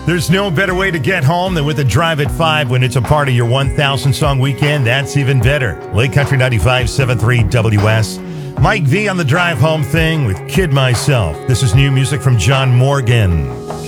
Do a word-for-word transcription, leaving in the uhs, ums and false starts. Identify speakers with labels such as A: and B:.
A: There's no better way to get home than with a drive at five when it's a part of your one thousand song weekend. That's even better. Lake Country ninety-five point seven three W S. Mike V on the drive home thing with Kid Myself. This is new music from John Morgan.